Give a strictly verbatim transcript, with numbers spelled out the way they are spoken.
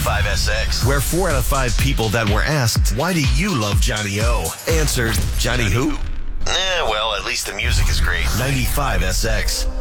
ninety-five S X. Where four out of five people that were asked, why do you love Johnny O? Answered, Johnny who? Eh, well, at least the music is great. ninety-five S X.